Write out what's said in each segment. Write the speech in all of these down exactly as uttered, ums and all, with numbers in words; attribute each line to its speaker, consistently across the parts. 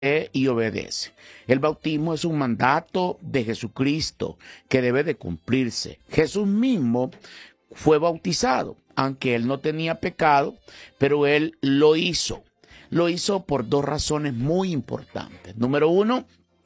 Speaker 1: y obedece. El bautismo es un mandato de Jesucristo que debe de cumplirse. Jesús mismo fue bautizado, aunque él no tenía pecado, pero él lo hizo. Lo hizo por dos razones muy importantes. Número uno,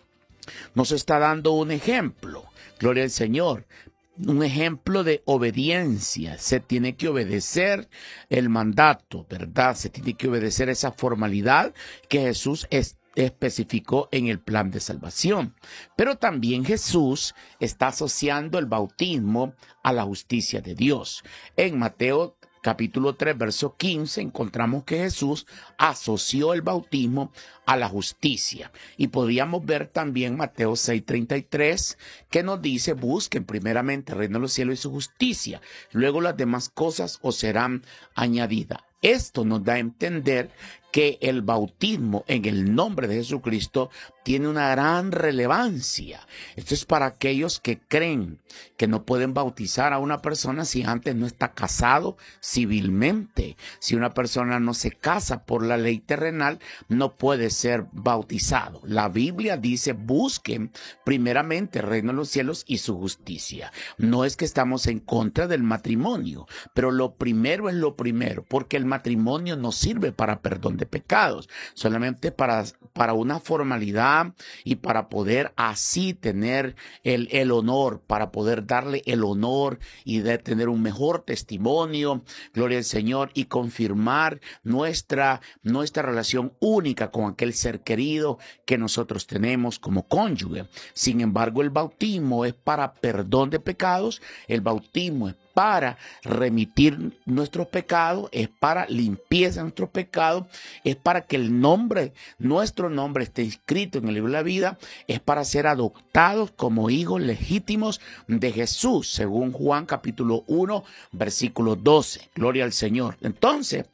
Speaker 1: nos está dando un ejemplo. Gloria al Señor. Un ejemplo de obediencia. Se tiene que obedecer el mandato, ¿verdad? Se tiene que obedecer esa formalidad que Jesús es especificó en el plan de salvación. Pero también Jesús está asociando el bautismo a la justicia de Dios. En Mateo capítulo tres, verso quince, encontramos que Jesús asoció el bautismo a la justicia. Y podríamos ver también Mateo seis, treinta y tres, que nos dice, busquen primeramente el reino de los cielos y su justicia. Luego las demás cosas os serán añadidas. Esto nos da a entender que el bautismo en el nombre de Jesucristo tiene una gran relevancia. Esto es para aquellos que creen que no pueden bautizar a una persona si antes no está casado civilmente. Si una persona no se casa por la ley terrenal, no puede ser bautizado. La Biblia dice, busquen primeramente el reino de los cielos y su justicia. No es que estamos en contra del matrimonio, pero lo primero es lo primero, porque el matrimonio no sirve para perdón de pecados, solamente para, para una formalidad y para poder así tener el, el honor, para poder darle el honor y de tener un mejor testimonio, gloria al Señor, y confirmar nuestra, nuestra relación única con aquel ser querido que nosotros tenemos como cónyuge. Sin embargo, el bautismo es para perdón de pecados, el bautismo es para remitir nuestros pecados, es para limpieza de nuestros pecados, es para que el nombre, nuestro nombre esté inscrito en el libro de la vida, es para ser adoptados como hijos legítimos de Jesús, según Juan capítulo uno, versículo doce. Gloria al Señor. Entonces,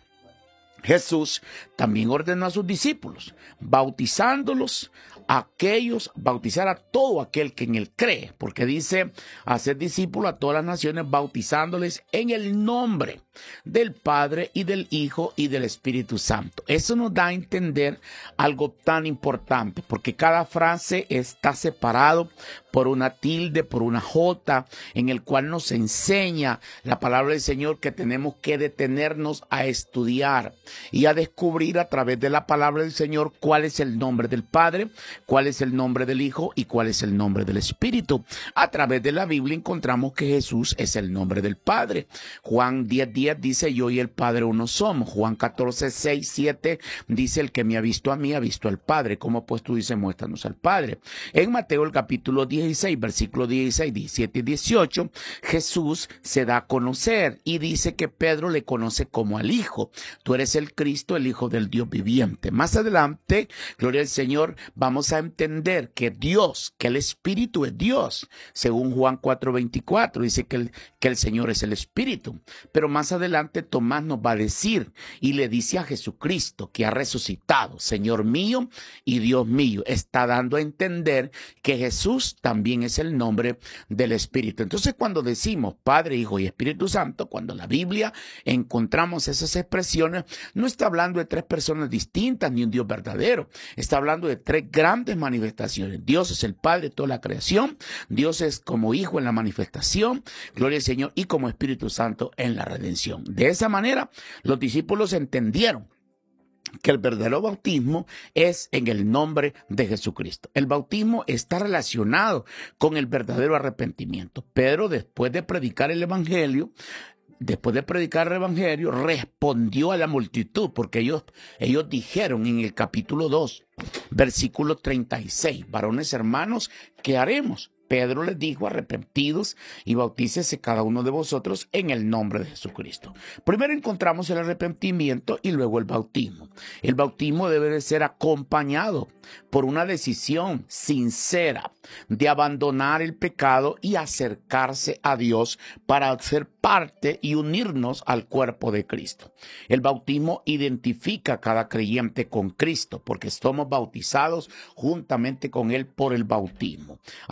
Speaker 1: Jesús también ordenó a sus discípulos, bautizándolos a aquellos, bautizar a todo aquel que en él cree, porque dice, hacer discípulos a todas las naciones, bautizándoles en el nombre del Padre y del Hijo y del Espíritu Santo. Eso nos da a entender algo tan importante, porque cada frase está separado por una tilde, por una jota, en el cual nos enseña la palabra del Señor que tenemos que detenernos a estudiar y a descubrir a través de la palabra del Señor cuál es el nombre del Padre, cuál es el nombre del Hijo y cuál es el nombre del Espíritu. A través de la Biblia encontramos que Jesús es el nombre del Padre. Juan diez, diez dice, yo y el Padre uno somos. Juan catorce, seis, siete dice, el que me ha visto a mí ha visto al Padre. ¿Cómo pues tú dices, muéstranos al Padre? En Mateo el capítulo dieciséis, versículo dieciséis, diecisiete y dieciocho, Jesús se da a conocer y dice que Pedro le conoce como al Hijo. Tú eres el Cristo, el Hijo del Dios viviente. Más adelante, gloria al Señor, vamos a entender que Dios, que el Espíritu es Dios. Según Juan cuatro, veinticuatro, dice que el, que el Señor es el Espíritu. Pero más adelante Tomás nos va a decir y le dice a Jesucristo que ha resucitado, Señor mío y Dios mío. Está dando a entender que Jesús también es el nombre del Espíritu. Entonces, cuando decimos Padre, Hijo y Espíritu Santo, cuando en la Biblia encontramos esas expresiones, no está hablando de tres personas distintas ni un Dios verdadero. Está hablando de tres grandes manifestaciones. Dios es el Padre de toda la creación. Dios es como Hijo en la manifestación. Gloria al Señor. Y como Espíritu Santo en la redención. De esa manera, los discípulos entendieron que el verdadero bautismo es en el nombre de Jesucristo. El bautismo está relacionado con el verdadero arrepentimiento. Pedro, después de predicar el Evangelio, Después de predicar el Evangelio, respondió a la multitud, porque ellos, ellos dijeron en el capítulo dos, versículo treinta y seis, varones hermanos, ¿qué haremos? Pedro les dijo, arrepentidos y bautícese cada uno de vosotros en el nombre de Jesucristo. Primero encontramos el arrepentimiento y luego el bautismo. El bautismo debe de ser acompañado por una decisión sincera de abandonar el pecado y acercarse a Dios para ser parte y unirnos al cuerpo de Cristo. El bautismo identifica a cada creyente con Cristo porque somos bautizados juntamente con Él por el bautismo. Así que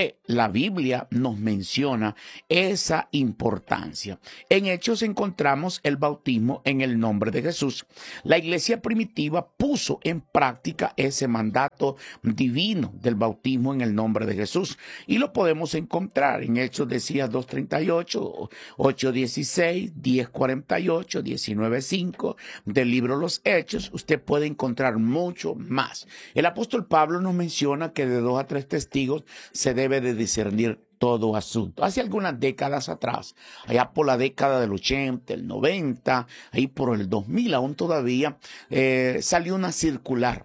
Speaker 1: que la Biblia nos menciona esa importancia. En Hechos encontramos el bautismo en el nombre de Jesús. La iglesia primitiva puso en práctica ese mandato divino del bautismo en el nombre de Jesús. Y lo podemos encontrar en Hechos, decía dos treinta y ocho, ocho dieciséis, diez cuarenta y ocho, diecinueve cinco del libro Los Hechos. Usted puede encontrar mucho más. El apóstol Pablo nos menciona que de dos a tres testigos se debe de discernir todo asunto. Hace algunas décadas atrás, allá por la década del ochenta, el noventa, ahí por el dos mil aún todavía, eh, salió una circular,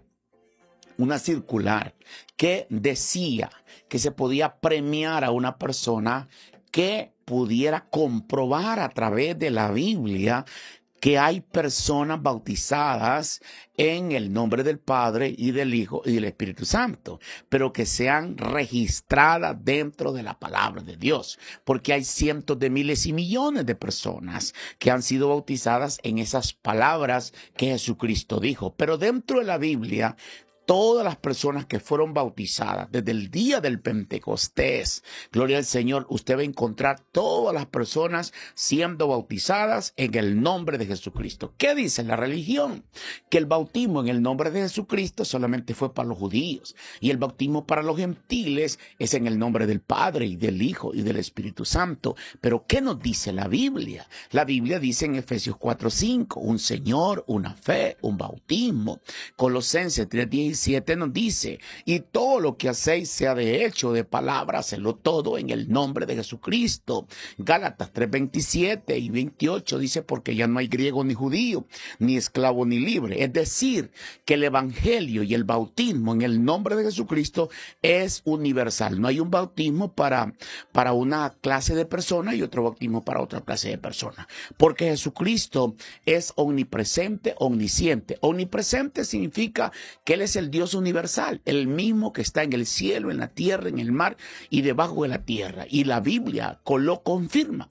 Speaker 1: una circular que decía que se podía premiar a una persona que pudiera comprobar a través de la Biblia que hay personas bautizadas en el nombre del Padre y del Hijo y del Espíritu Santo, pero que sean registradas dentro de la palabra de Dios, porque hay cientos de miles y millones de personas que han sido bautizadas en esas palabras que Jesucristo dijo. Pero dentro de la Biblia, todas las personas que fueron bautizadas desde el día del Pentecostés, gloria al Señor, usted va a encontrar todas las personas siendo bautizadas en el nombre de Jesucristo. ¿Qué dice la religión? Que el bautismo en el nombre de Jesucristo solamente fue para los judíos y el bautismo para los gentiles es en el nombre del Padre y del Hijo y del Espíritu Santo. Pero ¿qué nos dice la Biblia? La Biblia dice en Efesios cuatro cinco, un Señor, una fe, un bautismo. Colosenses tres diez siete nos dice, y todo lo que hacéis, sea de hecho o de palabra, hacedlo todo en el nombre de Jesucristo. Gálatas tres veintisiete y veintiocho dice, porque ya no hay griego ni judío, ni esclavo ni libre. Es decir, que el evangelio y el bautismo en el nombre de Jesucristo es universal. No hay un bautismo para, para una clase de personas y otro bautismo para otra clase de personas. Porque Jesucristo es omnipresente, omnisciente. Omnipresente significa que Él es el Dios universal, el mismo que está en el cielo, en la tierra, en el mar y debajo de la tierra. Y la Biblia lo confirma,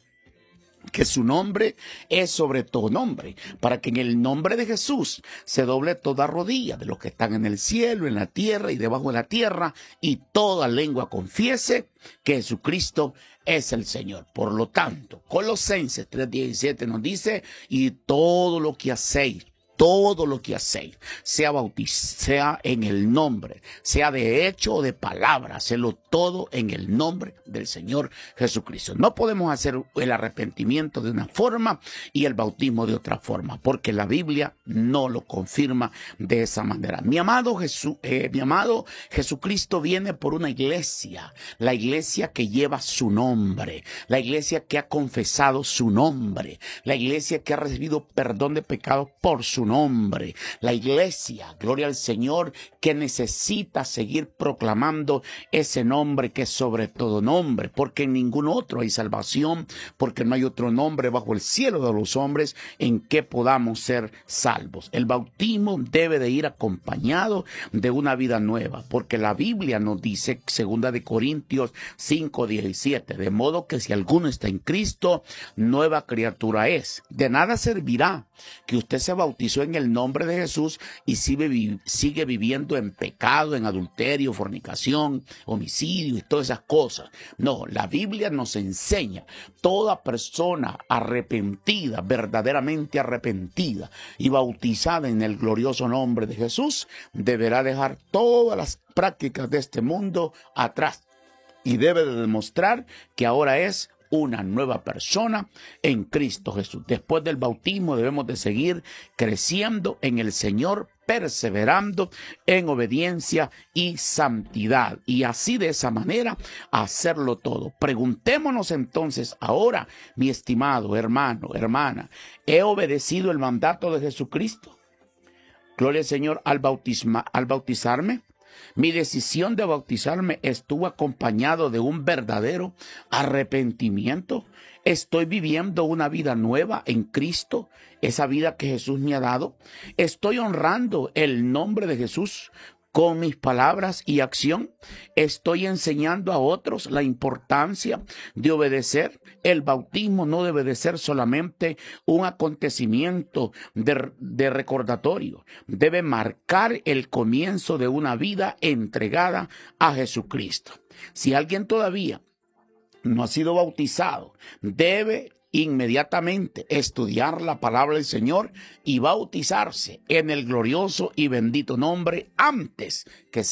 Speaker 1: que su nombre es sobre todo nombre, para que en el nombre de Jesús se doble toda rodilla de los que están en el cielo, en la tierra y debajo de la tierra, y toda lengua confiese que Jesucristo es el Señor. Por lo tanto, Colosenses tres diecisiete nos dice, y todo lo que hacéis, todo lo que hacéis, sea bautizado, sea en el nombre, sea de hecho o de palabra, hacedlo todo en el nombre del Señor Jesucristo. No podemos hacer el arrepentimiento de una forma y el bautismo de otra forma, porque la Biblia no lo confirma de esa manera. Mi amado Jesús, eh, mi amado Jesucristo viene por una iglesia, la iglesia que lleva su nombre, la iglesia que ha confesado su nombre, la iglesia que ha recibido perdón de pecados por su nombre, la iglesia, gloria al Señor, que necesita seguir proclamando ese nombre que es sobre todo nombre, porque en ningún otro hay salvación, porque no hay otro nombre bajo el cielo de los hombres en que podamos ser salvos. El bautismo debe de ir acompañado de una vida nueva, porque la Biblia nos dice, segunda de Corintios cinco diecisiete, de modo que si alguno está en Cristo, nueva criatura es. De nada servirá que usted se bautizó en el nombre de Jesús y sigue, sigue viviendo en pecado, en adulterio, fornicación, homicidio y todas esas cosas. No, la Biblia nos enseña, toda persona arrepentida, verdaderamente arrepentida y bautizada en el glorioso nombre de Jesús, deberá dejar todas las prácticas de este mundo atrás y debe de demostrar que ahora es una nueva persona en Cristo Jesús. Después del bautismo debemos de seguir creciendo en el Señor, perseverando en obediencia y santidad. Y así, de esa manera, hacerlo todo. Preguntémonos entonces ahora, mi estimado hermano, hermana, ¿he obedecido el mandato de Jesucristo? Gloria al Señor, al, bautisma, al bautizarme. Mi decisión de bautizarme estuvo acompañado de un verdadero arrepentimiento. Estoy viviendo una vida nueva en Cristo, esa vida que Jesús me ha dado. Estoy honrando el nombre de Jesús Con mis palabras y acción estoy enseñando a otros la importancia de obedecer. El bautismo no debe de ser solamente un acontecimiento de, de recordatorio. Debe marcar el comienzo de una vida entregada a Jesucristo. Si alguien todavía no ha sido bautizado, debe inmediatamente estudiar la palabra del Señor y bautizarse en el glorioso y bendito nombre antes que